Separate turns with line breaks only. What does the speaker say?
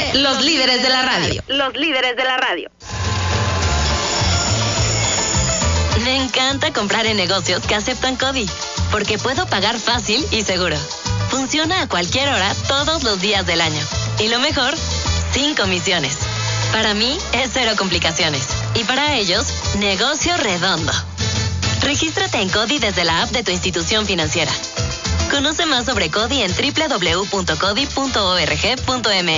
los líderes de la radio.
Los líderes de la radio.
Me encanta comprar en negocios que aceptan CODI, porque puedo pagar fácil y seguro. Funciona a cualquier hora, todos los días del año. Y lo mejor, sin comisiones. Para mí, es cero complicaciones. Y para ellos, negocio redondo. Regístrate en CODI desde la app de tu institución financiera. Conoce más sobre CODI en www.codi.org.mx.